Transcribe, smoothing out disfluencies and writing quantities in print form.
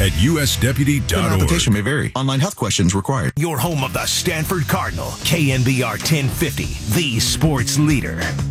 at usdeputy.org. Application may vary. Online health questions required. Your home of the Stanford Cardinal, KNBR 1050, the sports leader.